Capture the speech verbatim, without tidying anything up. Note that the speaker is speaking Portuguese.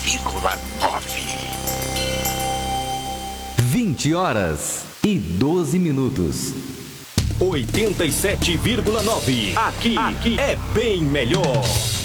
vírgula nove. vinte horas e doze minutos. oitenta e sete vírgula nove. Aqui, aqui é bem melhor.